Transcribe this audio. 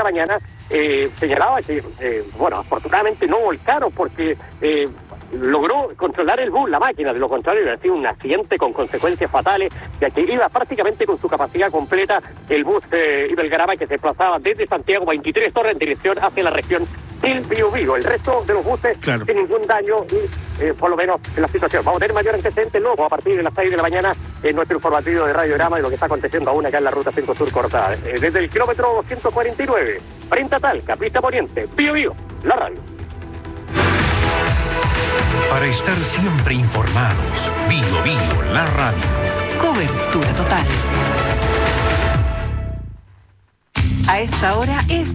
mañana, señalaba que, afortunadamente no volcaron porque logró controlar el bus, la máquina. De lo contrario hubiera sido un accidente con consecuencias fatales, ya que iba prácticamente con su capacidad completa el bus Ibergarama, que se desplazaba desde Santiago 23 Torres en dirección hacia la región del Biobío. El resto de los buses sin ningún daño y por lo menos en la situación. Vamos a tener mayor antecedente luego a partir de las 6 de la mañana en nuestro informativo de Radiograma de lo que está aconteciendo aún acá en la Ruta 5 Sur cortada. Desde el kilómetro 249, frente a Talca, pista poniente, Biobío, la radio. Para estar siempre informados, Biobío, la radio. Cobertura total. A esta hora es